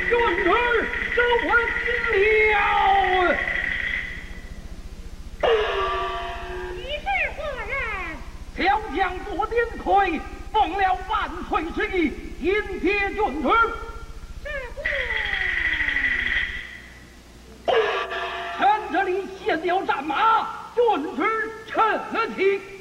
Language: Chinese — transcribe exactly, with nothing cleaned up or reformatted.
君儿收稳了。 你是何人？ 小将左点魁，奉了万岁之意，迎接君儿。 是臣这里献了战马，君儿趁起。